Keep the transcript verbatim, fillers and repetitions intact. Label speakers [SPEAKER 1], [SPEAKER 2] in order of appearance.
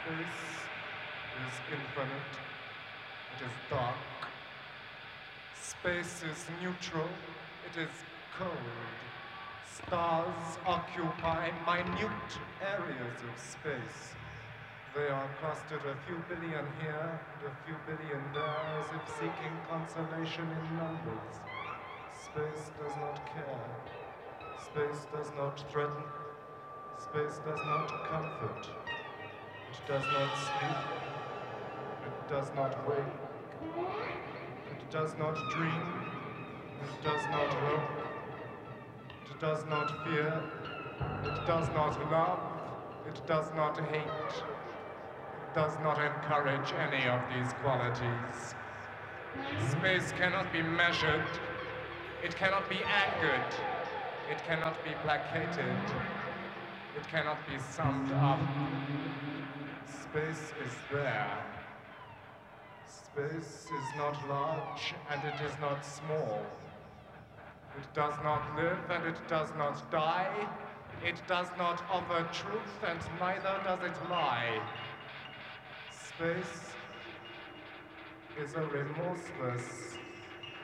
[SPEAKER 1] Space is infinite. It is dark. Space is neutral. It is cold. Stars occupy minute areas of space. They are clustered a few billion here and a few billion there, as if seeking consolation in numbers. Space does not care. Space does not threaten. Space does not comfort. It does not sleep. It does not wake. It does not dream. It does not hope. It does not fear. It does not love. It does not hate. It does not encourage any of these qualities. Space cannot be measured. It cannot be angered. It cannot be placated. It cannot be summed up. Space is there. Space is not large and it is not small. It does not live and it does not die. It does not offer truth and neither does it lie. Space is a remorseless